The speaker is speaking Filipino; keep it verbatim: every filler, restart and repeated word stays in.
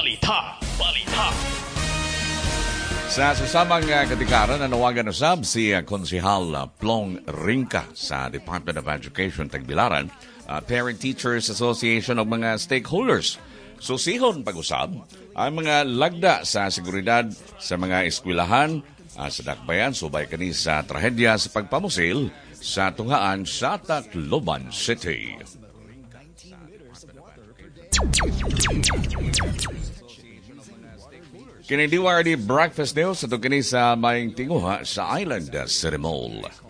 Balita. Balita. Sa susamang uh, katikaran, nanawagan usab si uh, Konsehal uh, Plong Ringka sa Department of Education Tagbilaran, uh, Parent Teachers Association of mga stakeholders. Susihon pag-usab ang mga lagda sa seguridad sa mga eskwelahan uh, sa Dakbayan, subay kani sa trahedya sa pagpamusil sa tunghaan sa Tacloban City. Kini D W R D Breakfast News sa kini sa maing tinguha sa Island City Mall.